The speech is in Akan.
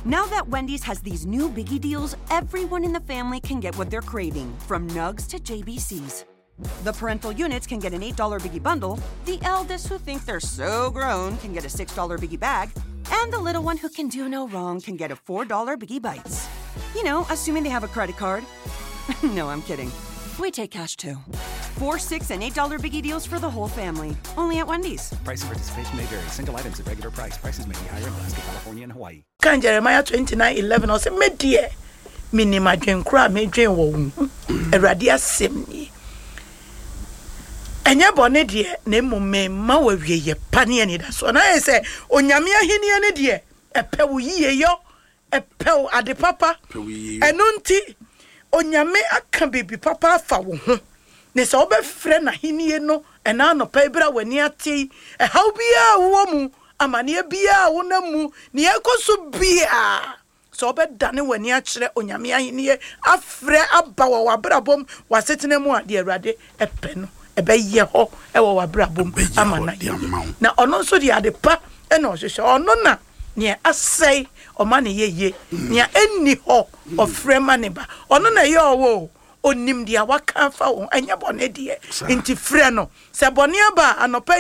Now that Wendy's has these new biggie deals, everyone in the family can get what they're craving, from nugs to JBCs. The parental units can get an $8 biggie bundle, the eldest who think they're so grown can get a $6 biggie bag, and the little one who can do no wrong can get a $4 biggie bites. You know, assuming they have a credit card. No, I'm kidding. We take cash too. 4, 6, and $8 biggie deals for the whole family. Only at Wendy's. Price and participation may vary. Single items at regular price. Prices may be higher in Alaska, California, and Hawaii. Can Jeremiah 29:11 or say me dear minima dwen kra me dwen wo Awurade asem ni. Enya bone de na emome ma wawie ye pane ani da so na say onyame ahini ani de epewo yiye yo epewo ade papa eno nti onyame aka baby papa afa wo ho ne se obefre na hini no ena no pa ibra wani ati how bia wo mu amane bia wo na mu ne ekoso bia so obedane wani a kire onyame ahini afre aba wo wabrabom wasetene mu ade Awurade epe no ebe ye ho ewo wabrabom amana na ono nso di ade pa ena ohwehwe ono na ne asai o ma ne ye ne enni ho ofrema ne ba ono na ye owo onim dia waka fa wo enya bone die nti frɛ no se bone aba anopa